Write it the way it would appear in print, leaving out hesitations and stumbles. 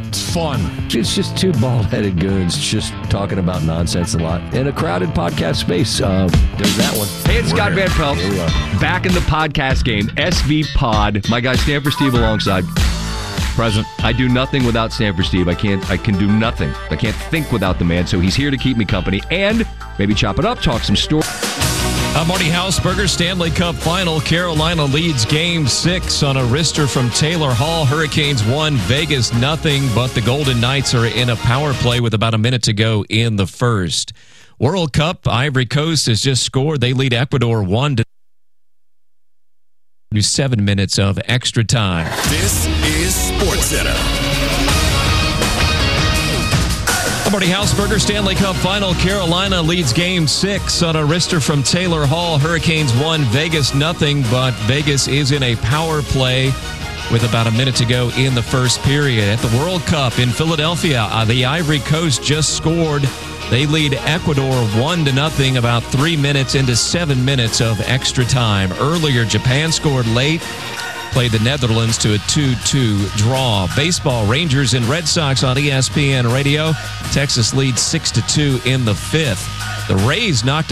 It's fun. It's just two bald-headed goons just talking about nonsense a lot in a crowded podcast space. There's that one. Hey, it's Scott Van Pelt. Here we are. Back in the podcast game. SV Pod. My guy Stanford Steve alongside. Present. I do nothing without Stanford Steve. I can do nothing. I can't think without the man, so he's here to keep me company and maybe chop it up, talk some stories. Marty Hausberger, Stanley Cup Final. Carolina leads Game 6 on a wrister from Taylor Hall. Hurricanes 1, Vegas nothing, but the Golden Knights are in a power play with about a minute to go in the first. World Cup, Ivory Coast has just scored. They lead Ecuador 1-7 minutes of extra time. This is SportsCenter. Marty Hausberger, Stanley Cup Final. Carolina leads Game 6 on a wrister from Taylor Hall. Hurricanes 1, Vegas nothing, but Vegas is in a power play with about a minute to go in the first period. At the World Cup in Philadelphia, the Ivory Coast just scored. They lead Ecuador 1-0 about 3 minutes into 7 minutes of extra time. Earlier, Japan scored late, played the Netherlands to a 2-2 draw. Baseball, Rangers and Red Sox on ESPN Radio. Texas leads 6-2 in the fifth. The Rays knocked